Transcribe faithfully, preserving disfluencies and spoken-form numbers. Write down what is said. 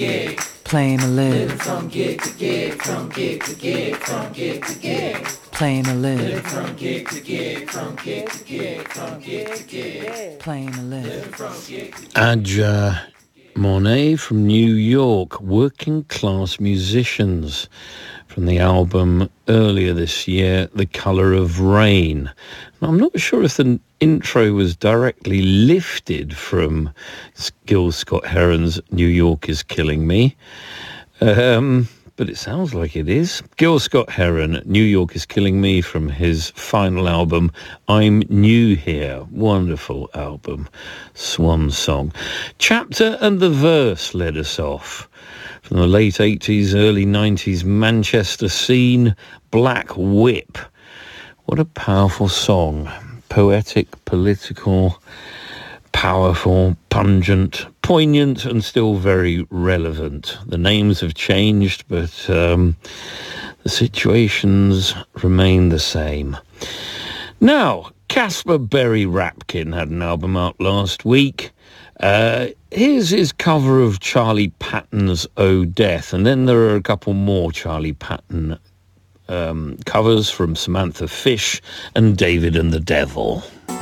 Playing to live. From gig to gig, from gig to gig, from gig to gig. Playing to live. From gig to gig, from gig to gig, from gig to gig. Playing to live. Adja Monet from New York, Working Class Musicians, from the album earlier this year, The Colour of Rain. Now, I'm not sure if the intro was directly lifted from Gil Scott-Heron's New York is Killing Me, um, but it sounds like it is. Gil Scott-Heron, New York is Killing Me, from his final album, I'm New Here. Wonderful album, swan song. Chapter and the Verse led us off. From the late eighties, early nineties Manchester scene, Black Whip. What a powerful song. Poetic, political, powerful, pungent, poignant, and still very relevant. The names have changed, but um, the situations remain the same. Now, Caspar Berry Rapkin had an album out last week. Uh, here's his cover of Charlie Patton's Oh Death, and then there are a couple more Charlie Patton um, covers from Samantha Fish and David and the Devil.